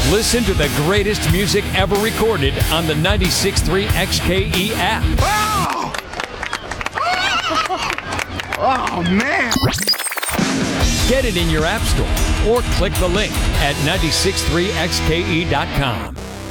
Listen to the greatest music ever recorded on the 96.3 XKE app. Wow! Oh, man! Get it in your app store or click the link at 963xke.com.